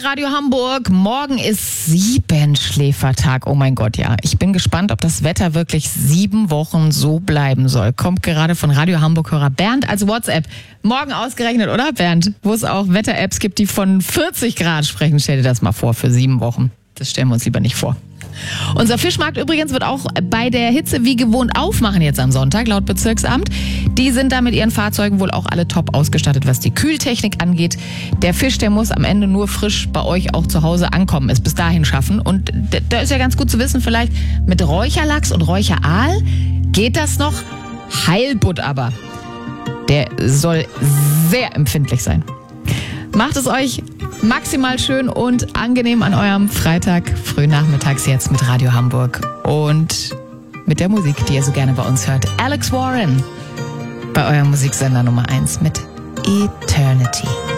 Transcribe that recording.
Radio Hamburg. Morgen ist Siebenschläfertag. Oh mein Gott, ja. Ich bin gespannt, ob das Wetter wirklich 7 Wochen so bleiben soll. Kommt gerade von Radio Hamburg-Hörer Bernd als WhatsApp. Morgen ausgerechnet, oder Bernd? Wo es auch Wetter-Apps gibt, die von 40 Grad sprechen. Stell dir das mal vor für 7 Wochen. Das stellen wir uns lieber nicht vor. Unser Fischmarkt übrigens wird auch bei der Hitze wie gewohnt aufmachen jetzt am Sonntag, laut Bezirksamt. Die sind da mit ihren Fahrzeugen wohl auch alle top ausgestattet, was die Kühltechnik angeht. Der Fisch, der muss am Ende nur frisch bei euch auch zu Hause ankommen, es bis dahin schaffen. Und da ist ja ganz gut zu wissen, vielleicht mit Räucherlachs und Räucheraal geht das noch. Heilbutt aber, der soll sehr empfindlich sein. Macht es euch maximal schön und angenehm an eurem Freitag frühnachmittags jetzt mit Radio Hamburg und mit der Musik, die ihr so gerne bei uns hört. Alex Warren bei eurem Musiksender Nummer 1 mit Eternity.